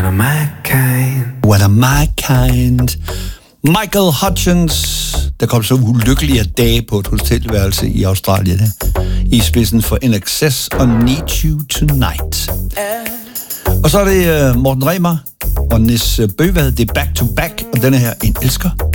What am I kind? What am I kind? Michael Hutchence, der kom så ulykkelige dage på et hotelværelse i Australien, i spidsen for INXS og Need You Tonight. Og så er det Morten Remar og Nis Bøvad, det er Back to Back, og denne her, En elsker